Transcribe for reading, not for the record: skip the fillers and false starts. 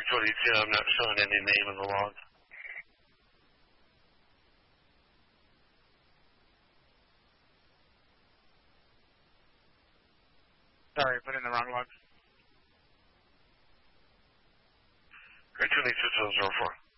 22, I'm not showing any name in the log. Sorry, put in the wrong log. Grid 22, 004.